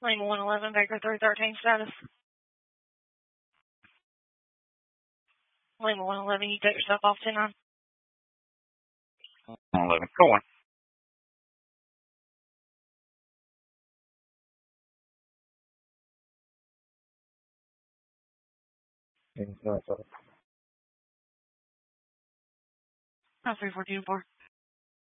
Lima 111, Baker 313 status. Lima 111, you take yourself off 10-9. 111, go on. How's 314 4?